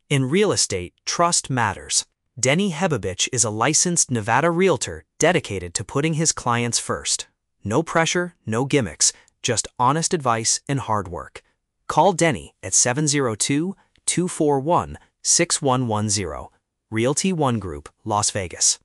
In real estate, trust matters. Denny Hebovich is a licensed Nevada realtor dedicated to putting his clients first. No pressure, no gimmicks, just honest advice and hard work. Call Denny at 702-241-6110. Realty One Group, Las Vegas.